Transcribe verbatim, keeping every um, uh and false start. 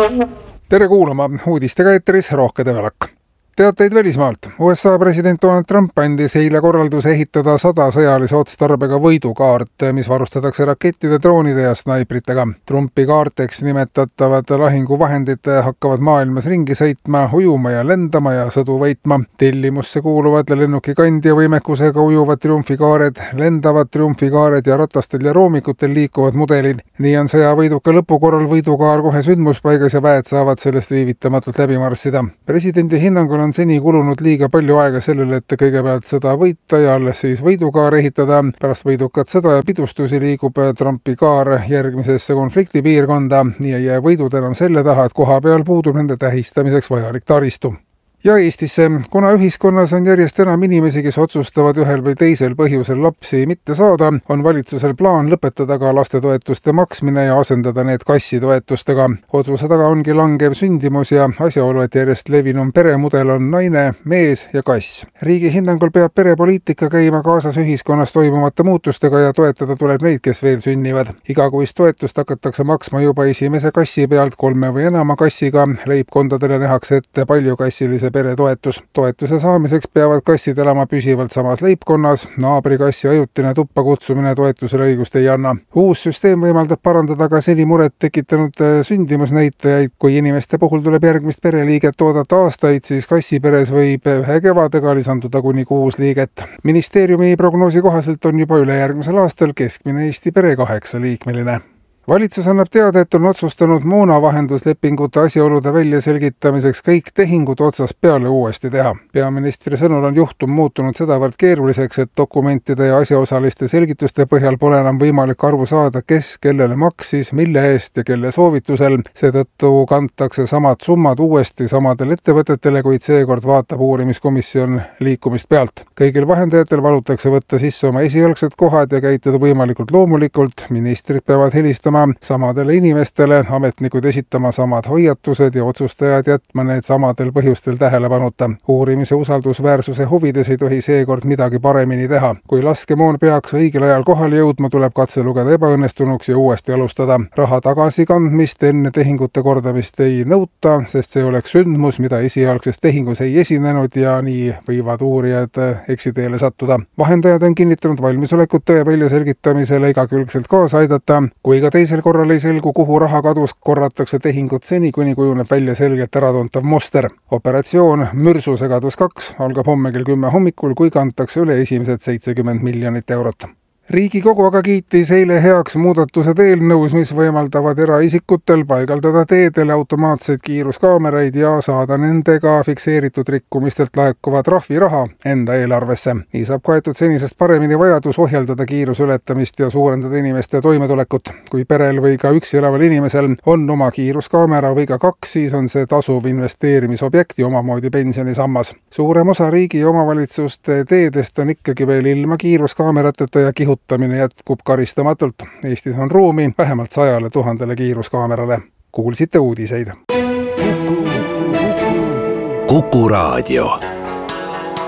Tere kuulama, uudistega eetris Rohke Develak. Teateid välismaalt. U S A president Donald Trump andis eile korralduse ehitada sada sõjalise otstarbega võidukaart, mis varustatakse rakettide, droonide ja snaipritega. Trumpi kaarteks nimetatavad lahinguvahendid hakkavad maailmas ringi sõitma, ujuma ja lendama ja sõdu võitma. Tellimusse kuuluvad lennuki kandja võimekusega ujuvad triumfikaared, lendavad triumfikaared ja ratastel ja roomikutel liikuvad mudelid. Nii on sõjavõiduka lõpu korral võidukaar kohe sündmuspaigas ja väed saavad sellest viivitamatult läbi marssida. Presidendi hinnangul on seni kulunud liiga palju aega sellele, et kõigepealt sõda võita ja alles siis võidukaar ehitada. Pärast võidukat sõda ja pidustusi liigub Trumpi kaar järgmisesse konfliktipiirkonda. Nii ei jää võidud enam selle taha, et koha peal puudub nende tähistamiseks vajalik taristu. Ja Eestisse, kuna ühiskonnas on järjest enam inimesi, kes otsustavad ühel või teisel põhjusel lapsi mitte saada, on valitsusel plaan lõpetada ka lastetoetuste maksmine ja asendada need kassitoetustega. Otsuse taga ongi langev sündimus ja asjaolu, et järjest levinum peremudel on naine, mees ja kass. Riigi hinnangul peab perepoliitika käima kaasas ühiskonnas toimuvate muutustega ja toetada tuleb neid, kes veel sünnivad. Igakuist toetust hakatakse maksma juba esimese kassi pealt kolme või enama kassiga. Leibkondadele nähakse ette paljukassilise peretoetus. Toetuse saamiseks peavad kassid elama püsivalt samas leibkonnas. Naabrikassi ajutine tuppa kutsumine toetusele õigust ei anna. Uus süsteem võimaldab parandada ka seni muret tekitanud sündimusnäitajaid. Kui inimeste puhul tuleb järgmist pereliiget oodata aastaid, siis kassiperes võib ühe kevadega lisanduda kuni kuus liiget. Ministeeriumi prognoosi kohaselt on juba üle järgmisel aastal keskmine Eesti pere kaheksa liikmeline. Valitsus annab teada, et on otsustanud moonavahenduslepingute asjaolude väljaselgitamiseks kõik tehingud otsast peale uuesti teha. Peaministri sõnul on juhtum muutunud sedavõrd keeruliseks, et dokumentide ja asjaosaliste selgituste põhjal pole enam võimalik arvu saada, kes kellele maksis, mille eest ja kelle soovitusel. Seetõttu kantakse samad summad uuesti samadele ettevõtetele, kuid seekord vaatab uurimiskomisjon liikumist pealt. Kõigil vahendajatel valutakse võtta sisse oma esialgsed kohad ja käituda võimalikult loomulikult. Ministrid peavad helistama samadele inimestele, ametnikud esitama samad hoiatused ja otsustajad jätma need samadel põhjustel tähelepanuta. Uurimise usaldusväärsuse huvides ei tohi seekord midagi paremini teha. Kui laskemoon peaks õigel ajal kohale jõudma, tuleb katse lugeda ebaõnnestunuks ja uuesti alustada. Raha tagasikandmist enne tehingute kordamist ei nõuta, sest see oleks sündmus, mida esialgses tehingus ei esinenud ja nii võivad uurijad eksiteele sattuda. Vahendajad on kinnitanud valmisolekut tõe väljaselgitamisele igakülgselt kaasa aidata, kui ka teisel korral ei selgu, kuhu raha kadus, korratakse tehingut seni, kuni kujuneb välja selgelt äratuntav muster. Operatsioon Mürsusegadus kaks algab homme kell kümme hommikul, kui kantakse üle esimesed seitsekümmend miljonit eurot. Riigikogu aga kiitis eile heaks muudatused eelnõus, mis võimaldavad eraisikutel paigaldada teedele automaatseid kiiruskaameraid ja saada nendega fikseeritud rikkumistelt laekuva trahviraha enda eelarvesse. Nii saab kaetud senisest paremini vajadus ohjeldada kiirusületamist ja suurendada inimeste toimetulekut. Kui perel või ka üksi elaval inimesel on oma kiiruskaamera või ka kaks, siis on see tasuv investeerimisobjekti omamoodi pensionisammas. Suurem osa riigi ja omavalitsuste teedest on ikkagi veel ilma kiiruskaamerateta ja kihutamine jätkub karistamatult. Eestis on ruumi vähemalt sajale tuhandele kiiruskaamerale. Kuulsite uudiseid. Kuku Raadio.